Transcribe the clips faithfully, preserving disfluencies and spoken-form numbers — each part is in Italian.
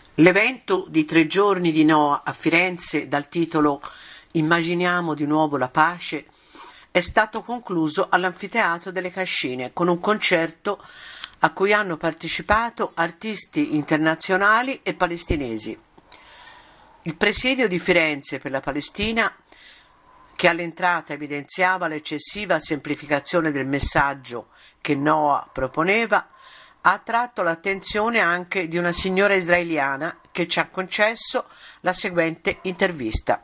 L'evento di tre giorni di Noa a Firenze, dal titolo Immaginiamo di nuovo la pace, è stato concluso all'Anfiteatro delle Cascine con un concerto a cui hanno partecipato artisti internazionali e palestinesi. Il presidio di Firenze per la Palestina, che all'entrata evidenziava l'eccessiva semplificazione del messaggio che Noa proponeva, ha attratto l'attenzione anche di una signora israeliana che ci ha concesso la seguente intervista.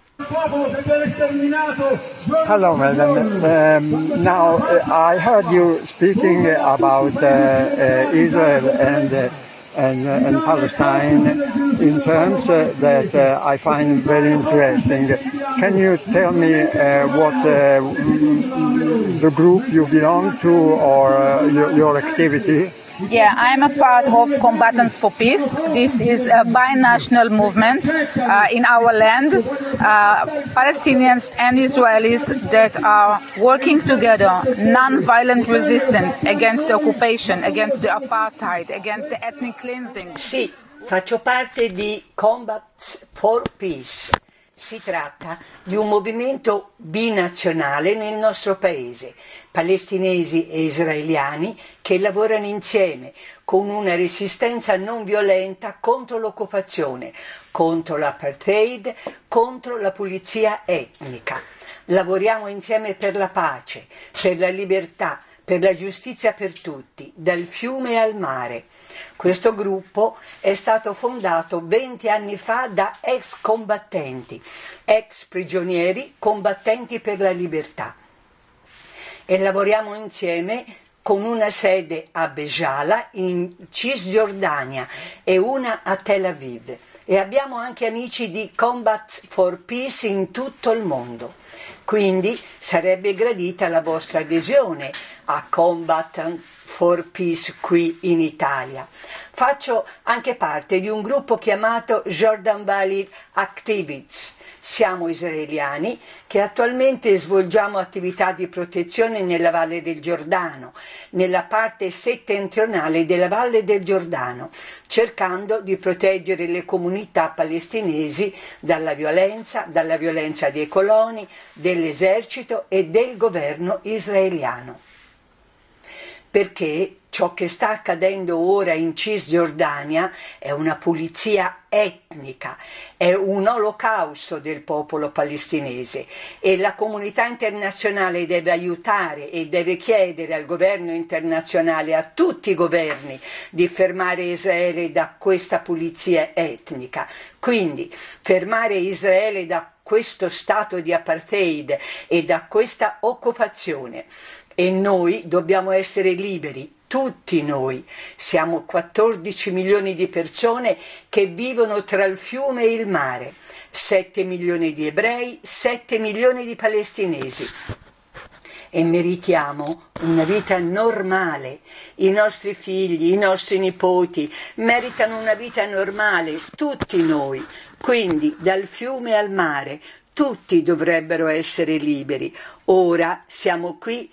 Hello, madam. Um, now, uh, I heard you speaking about uh, uh, Israel and, uh, and, uh, and Palestine in terms uh, that uh, I find very interesting. Can you tell me uh, what uh, the group you belong to or uh, your, your activity? Yeah, I'm a part of Combatants for Peace. This is a binational movement uh, in our land, uh, Palestinians and Israelis that are working together, non-violent resistant against the occupation, against the apartheid, against the ethnic cleansing. Sì, faccio parte di Combatants for Peace. Si tratta di un movimento binazionale nel nostro paese, palestinesi e israeliani che lavorano insieme con una resistenza non violenta contro l'occupazione, contro l'apartheid, contro la pulizia etnica. Lavoriamo insieme per la pace, per la libertà, per la giustizia per tutti, dal fiume al mare. Questo gruppo è stato fondato venti anni fa da ex combattenti, ex prigionieri, combattenti per la libertà. E lavoriamo insieme con una sede a Béjala in Cisgiordania e una a Tel Aviv. E abbiamo anche amici di Combat for Peace in tutto il mondo. Quindi sarebbe gradita la vostra adesione a Combat for Peace qui in Italia. Faccio anche parte di un gruppo chiamato Jordan Valley Activists. Siamo israeliani che attualmente svolgiamo attività di protezione nella Valle del Giordano, nella parte settentrionale della Valle del Giordano, cercando di proteggere le comunità palestinesi dalla violenza, dalla violenza dei coloni, dell'esercito e del governo israeliano. Perché ciò che sta accadendo ora in Cisgiordania è una pulizia etnica, è un olocausto del popolo palestinese e la comunità internazionale deve aiutare e deve chiedere al governo internazionale, a tutti i governi, di fermare Israele da questa pulizia etnica. Quindi fermare Israele da questo stato di apartheid e da questa occupazione. E noi dobbiamo essere liberi, tutti noi. Siamo quattordici milioni di persone che vivono tra il fiume e il mare, sette milioni di ebrei, sette milioni di palestinesi. E meritiamo una vita normale. I nostri figli, i nostri nipoti meritano una vita normale, tutti noi. Quindi dal fiume al mare tutti dovrebbero essere liberi. Ora siamo qui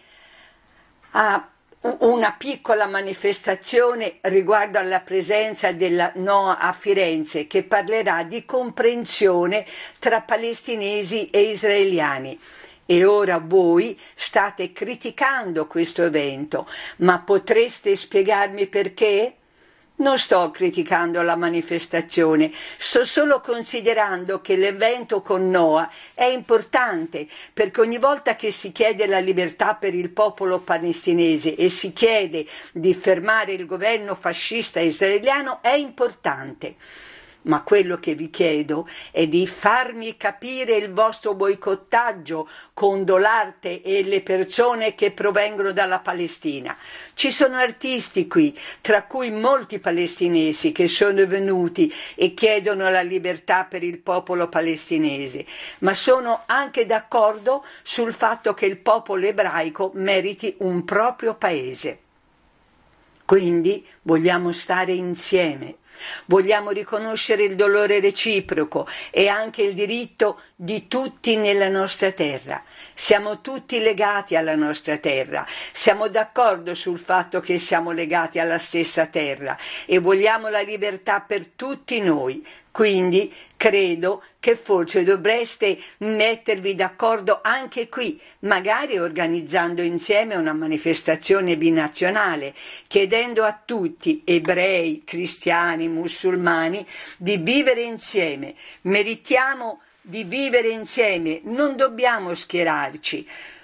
a una piccola manifestazione riguardo alla presenza della Noa a Firenze, che parlerà di comprensione tra palestinesi e israeliani. E ora voi state criticando questo evento, ma potreste spiegarmi perché? Non sto criticando la manifestazione, sto solo considerando che l'evento con Noa è importante, perché ogni volta che si chiede la libertà per il popolo palestinese e si chiede di fermare il governo fascista israeliano è importante. Ma quello che vi chiedo è di farmi capire il vostro boicottaggio contro l'arte e le persone che provengono dalla Palestina. Ci sono artisti qui, tra cui molti palestinesi che sono venuti e chiedono la libertà per il popolo palestinese, ma sono anche d'accordo sul fatto che il popolo ebraico meriti un proprio paese. Quindi vogliamo stare insieme. Vogliamo riconoscere il dolore reciproco e anche il diritto di tutti nella nostra terra. Siamo tutti legati alla nostra terra, siamo d'accordo sul fatto che siamo legati alla stessa terra e vogliamo la libertà per tutti noi. Quindi credo che forse dovreste mettervi d'accordo anche qui, magari organizzando insieme una manifestazione binazionale, chiedendo a tutti, ebrei, cristiani, musulmani, di vivere insieme. Meritiamo di vivere insieme, non dobbiamo schierarci.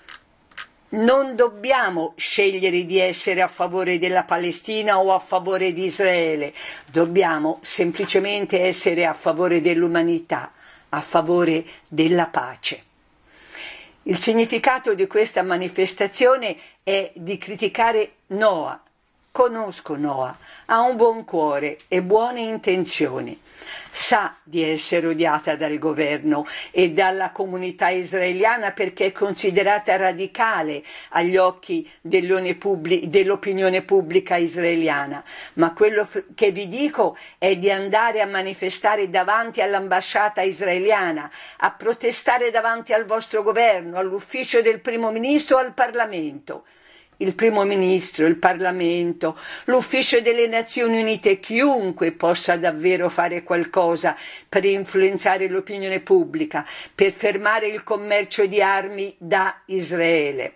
Non dobbiamo scegliere di essere a favore della Palestina o a favore di Israele, dobbiamo semplicemente essere a favore dell'umanità, a favore della pace. Il significato di questa manifestazione è di criticare Noah. Conosco Noah, ha un buon cuore e buone intenzioni. Sa di essere odiata dal governo e dalla comunità israeliana perché è considerata radicale agli occhi dell'opinione pubblica israeliana. Ma quello che vi dico è di andare a manifestare davanti all'ambasciata israeliana, a protestare davanti al vostro governo, all'ufficio del primo ministro o al Parlamento. Il primo ministro, il Parlamento, l'ufficio delle Nazioni Unite, chiunque possa davvero fare qualcosa per influenzare l'opinione pubblica, per fermare il commercio di armi da Israele.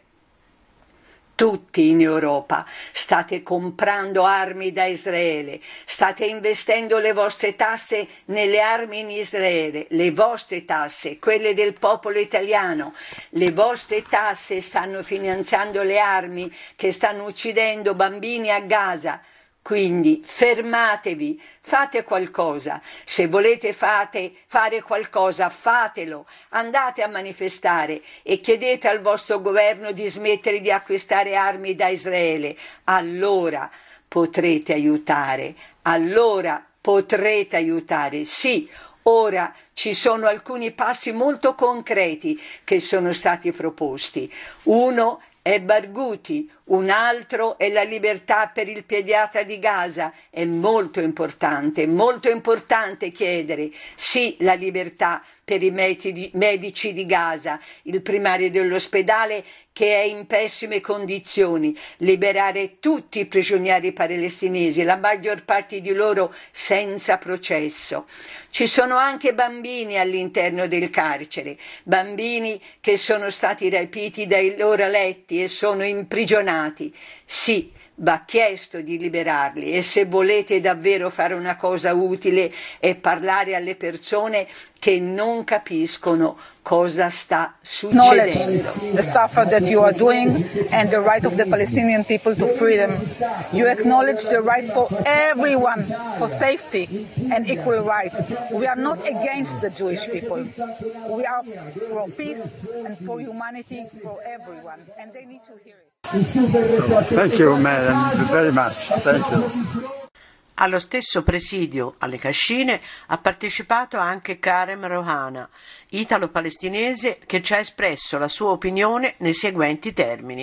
Tutti in Europa state comprando armi da Israele, state investendo le vostre tasse nelle armi in Israele, le vostre tasse, quelle del popolo italiano, le vostre tasse stanno finanziando le armi che stanno uccidendo bambini a Gaza. Quindi fermatevi, fate qualcosa, se volete fate, fare qualcosa fatelo, andate a manifestare e chiedete al vostro governo di smettere di acquistare armi da Israele, allora potrete aiutare, allora potrete aiutare, sì. Ora ci sono alcuni passi molto concreti che sono stati proposti. Uno è Barghouti, un altro è la libertà per il pediatra di Gaza. È molto importante, molto importante chiedere sì la libertà per i medici di Gaza, il primario dell'ospedale che è in pessime condizioni, liberare tutti i prigionieri palestinesi, la maggior parte di loro senza processo. Ci sono anche bambini all'interno del carcere, bambini che sono stati rapiti dai loro letti e sono imprigionati. Sì, va chiesto di liberarli e se volete davvero fare una cosa utile è parlare alle persone che non capiscono cosa sta succedendo. The suffer that you are doing and the right of the Palestinian people to freedom. You acknowledge the right for everyone for safety and equal rights. We are not against the Jewish people. We are for peace and for humanity for everyone and they need to hear it. Thank you, madam, very much. Thank you. Allo stesso presidio alle Cascine ha partecipato anche Karem Rouhana, italo-palestinese che ci ha espresso la sua opinione nei seguenti termini.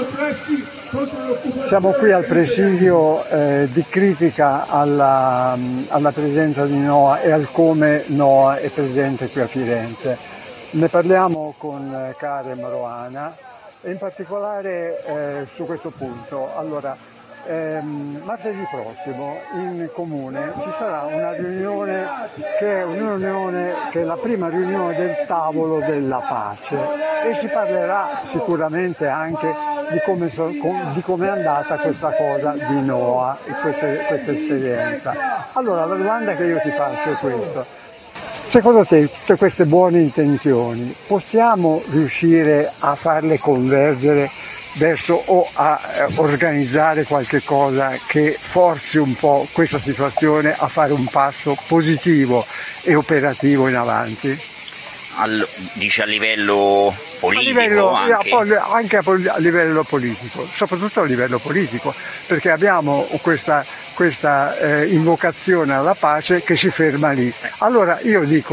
Siamo qui al presidio eh, di critica alla, alla presenza di Noah e al come Noah è presente qui a Firenze. Ne parliamo con Karem Rouhana e in particolare eh, su questo punto. Allora, ehm, martedì prossimo in comune ci sarà una riunione che è una riunione che è la prima riunione del tavolo della pace e si parlerà sicuramente anche di come, so, di come è andata questa cosa di Noah e questa, questa esperienza. Allora la domanda che io ti faccio è questa: secondo te tutte queste buone intenzioni possiamo riuscire a farle convergere verso o a organizzare qualche cosa che forzi un po' questa situazione a fare un passo positivo e operativo in avanti? All, dice a livello politico? A livello, anche? anche a livello politico, soprattutto a livello politico, perché abbiamo questa, questa eh, invocazione alla pace che si ferma lì. Allora io dico,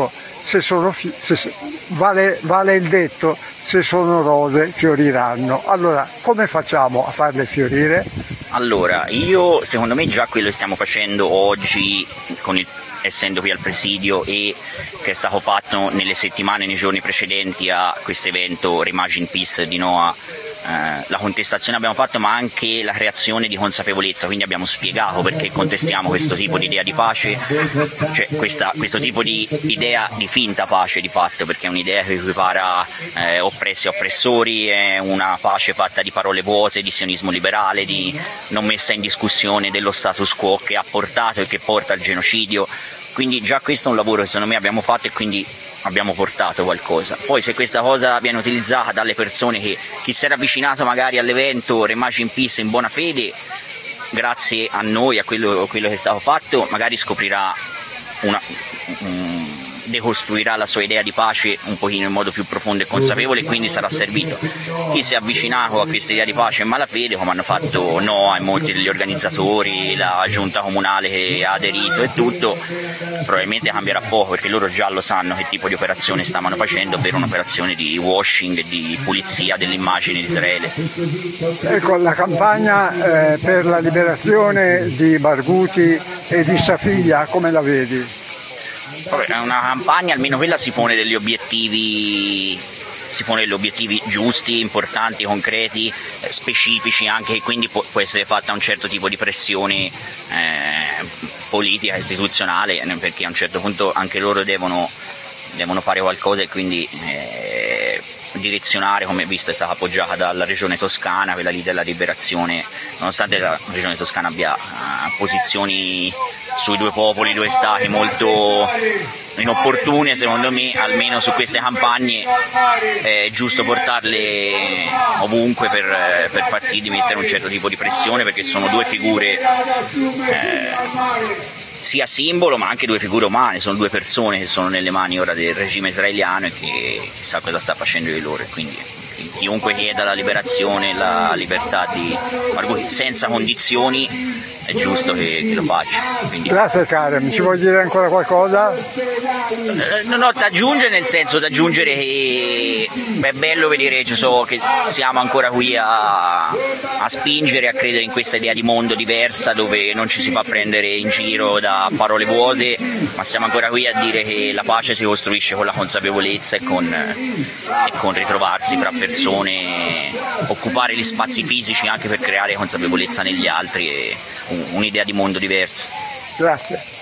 se sono fi- se, vale, vale il detto, se sono rose fioriranno. Allora, come facciamo a farle fiorire? Allora, io secondo me già quello che stiamo facendo oggi, con il, essendo qui al presidio, e che è stato fatto nelle settimane, nei giorni precedenti a questo evento Reimagine Peace di Noah, eh, la contestazione abbiamo fatto, ma anche la creazione di consapevolezza, quindi abbiamo spiegato perché contestiamo questo tipo di idea di pace, cioè questa, questo tipo di idea di finta pace di fatto, perché è un'idea che equipara eh, oppressi a oppressori, è una pace fatta di parole vuote, di sionismo liberale, di non messa in discussione dello status quo che ha portato e che porta al genocidio. Quindi già questo è un lavoro che secondo me abbiamo fatto e quindi abbiamo portato qualcosa. Poi se questa cosa viene utilizzata dalle persone, che chi si era avvicinato magari all'evento Reimagine Peace in buona fede, grazie a noi, a quello, quello che è stato fatto, magari scoprirà una... Um, decostruirà la sua idea di pace un pochino in modo più profondo e consapevole, e quindi sarà servito. Chi si è avvicinato a questa idea di pace in malafede, come hanno fatto Noah e molti degli organizzatori, la giunta comunale che ha aderito e tutto, probabilmente cambierà poco, perché loro già lo sanno che tipo di operazione stavano facendo, ovvero un'operazione di washing e di pulizia dell'immagine di Israele. Ecco, la campagna eh, per la liberazione di Barghouti e di Safiya, come la vedi? È una campagna, almeno quella si pone degli obiettivi, si pone degli obiettivi giusti, importanti, concreti, eh, specifici anche, quindi può, può essere fatta un certo tipo di pressione eh, politica, istituzionale, perché a un certo punto anche loro devono, devono fare qualcosa, e quindi eh, direzionare, come visto è stata appoggiata dalla regione toscana, quella lì della liberazione, nonostante la regione toscana abbia uh, posizioni sui due popoli, due stati molto inopportune, secondo me almeno su queste campagne è giusto portarle ovunque per, per far sì di mettere un certo tipo di pressione, perché sono due figure eh, sia simbolo ma anche due figure umane, sono due persone che sono nelle mani ora del regime israeliano e che chissà cosa sta facendo di loro, e quindi chiunque chieda la liberazione, la libertà di Barghouti senza condizioni è giusto che, che lo faccia. Quindi... Grazie Karem, ci vuoi dire ancora qualcosa? Non ho da aggiungere, nel senso da aggiungere che è bello vedere, so, che siamo ancora qui a, a spingere, a credere in questa idea di mondo diversa, dove non ci si fa prendere in giro da parole vuote, ma siamo ancora qui a dire che la pace si costruisce con la consapevolezza e con, e con ritrovarsi tra persone, occupare gli spazi fisici anche per creare consapevolezza negli altri e un'idea di mondo diversa. Grazie.